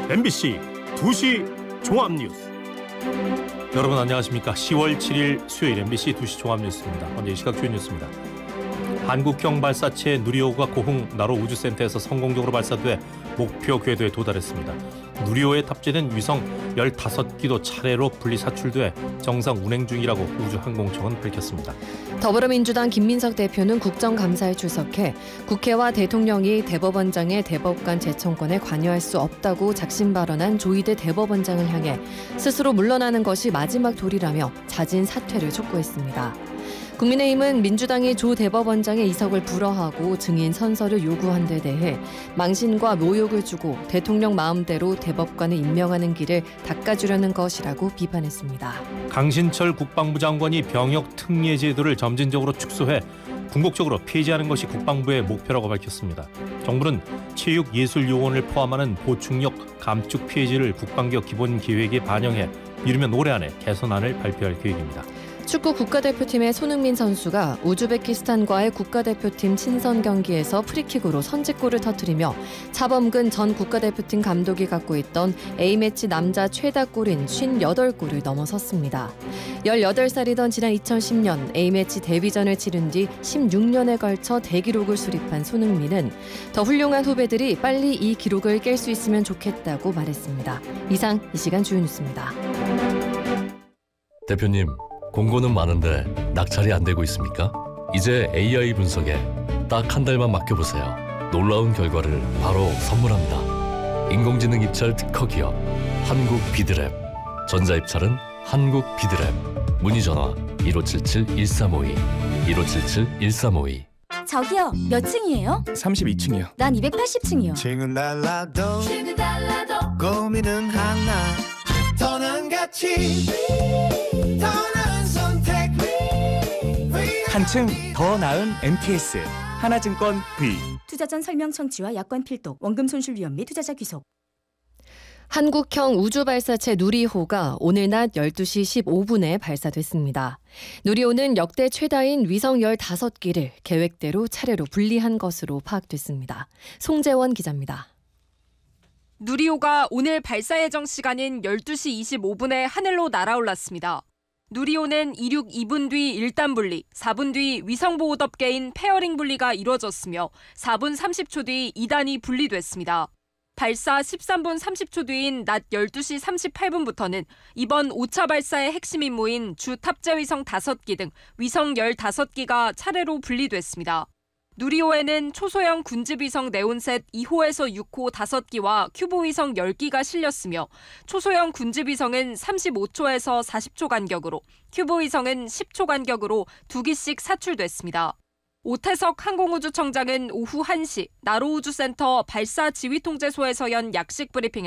MBC 2시 종합뉴스. 여러분 안녕하십니까? 10월 7일 수요일 MBC 2시 종합뉴스입니다. 먼저 이 시각 주요 뉴스입니다. 한국형 발사체 누리호가 고흥 나로 우주센터에서 성공적으로 발사돼 목표 궤도에 도달했습니다. 누리호에 탑재된 위성 15기도 차례로 분리 사출돼 정상 운행 중이라고 우주항공청은 밝혔습니다. 더불어민주당 김민석 대표는 국정감사에 출석해 국회와 대통령이 대법원장의 대법관 재청권에 관여할 수 없다고 작심 발언한 조희대 대법원장을 향해 스스로 물러나는 것이 마지막 도리라며 자진 사퇴를 촉구했습니다. 국민의힘은 민주당이 조 대법원장의 이석을 불허하고 증인 선서를 요구한 데 대해 망신과 모욕을 주고 대통령 마음대로 대법관을 임명하는 길을 닦아주려는 것이라고 비판했습니다. 강신철 국방부 장관이 병역 특례 제도를 점진적으로 축소해 궁극적으로 폐지하는 것이 국방부의 목표라고 밝혔습니다. 정부는 체육예술요원을 포함하는 보충력 감축 폐지를 국방개혁 기본계획에 반영해 이르면 올해 안에 개선안을 발표할 계획입니다. 축구 국가대표팀의 손흥민 선수가 우즈베키스탄과의 국가대표팀 친선 경기에서 프리킥으로 선제골을 터뜨리며 차범근 전 국가대표팀 감독이 갖고 있던 A매치 남자 최다골인 58골을 넘어섰습니다. 18살이던 지난 2010년 A매치 데뷔전을 치른 뒤 16년에 걸쳐 대기록을 수립한 손흥민은 더 훌륭한 후배들이 빨리 이 기록을 깰 수 있으면 좋겠다고 말했습니다. 이상 이 시간 주요 뉴스입니다. 대표님, 공고는 많은데 낙찰이 안 되고 있습니까? 이제 AI 분석에 딱 한 달만 맡겨보세요. 놀라운 결과를 바로 선물합니다. 인공지능 입찰 특허 기업 한국 비드랩. 전자입찰은 한국 비드랩. 문의 전화 1577-1352 1577-1352. 저기요, 몇 층이에요? 32층이요. 난 280층이요. 층은 달라도 고민은 하나. 더는 가치 더 나은 선택. 한층 더 나은 MTS 하나증권 V. 투자 전 설명 청취와 약관 필독, 원금 손실 위험 및 투자자 귀속. 한국형 우주발사체 누리호가 오늘 낮 12시 15분에 발사됐습니다. 누리호는 역대 최다인 위성 15기를 계획대로 차례로 분리한 것으로 파악됐습니다. 송재원 기자입니다. 누리호가 오늘 발사 예정 시간인 12시 25분에 하늘로 날아올랐습니다. 누리호는 이륙 2분 뒤 1단 분리, 4분 뒤 위성보호덮개인 페어링 분리가 이뤄졌으며 4분 30초 뒤 2단이 분리됐습니다. 발사 13분 30초 뒤인 낮 12시 38분부터는 이번 5차 발사의 핵심 임무인 주 탑재 위성 5기 등 위성 15기가 차례로 분리됐습니다. 누리호에는 초소형 군집위성 네온셋 2호에서 6호 5기와 큐브 위성 10기가 실렸으며 초소형 군집위성은 35초에서 40초 간격으로, 큐브 위성은 10초 간격으로 2기씩 사출됐습니다. 오태석 항공우주청장은 오후 1시 나로우주센터 발사 지휘통제소에서 연 약식 브리핑에